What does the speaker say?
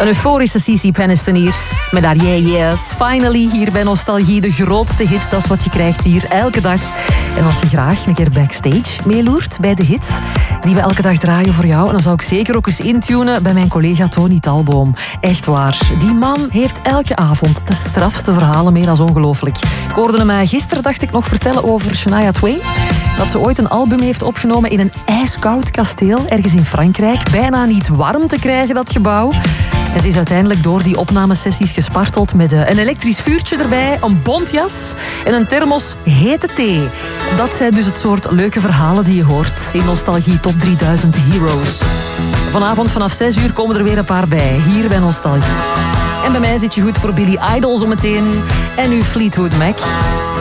Een euforische CeCe Peniston hier met haar Yeah Yes. Finally, hier bij Nostalgie, de grootste hits. Dat is wat je krijgt hier elke dag. En als je graag een keer backstage meeloert bij de hits die we elke dag draaien voor jou, dan zou ik zeker ook eens intunen bij mijn collega Tony Talboom. Echt waar. Die man heeft elke avond de strafste verhalen mee. Dat is ongelooflijk. Ik hoorde hem gisteren, dacht ik, nog vertellen over Shania Twain. Dat ze ooit een album heeft opgenomen in een ijskoud kasteel ergens in Frankrijk. Bijna niet warm te krijgen, dat gebouw. En ze is uiteindelijk door die opnamesessies gesparteld met een elektrisch vuurtje erbij, een bontjas en een thermos hete thee. Dat zijn dus het soort leuke verhalen die je hoort in Nostalgie Top 3000 Heroes. Vanavond vanaf 6 uur komen er weer een paar bij, hier bij Nostalgie. En bij mij zit je goed voor Billy Idol zometeen en nu Fleetwood Mac.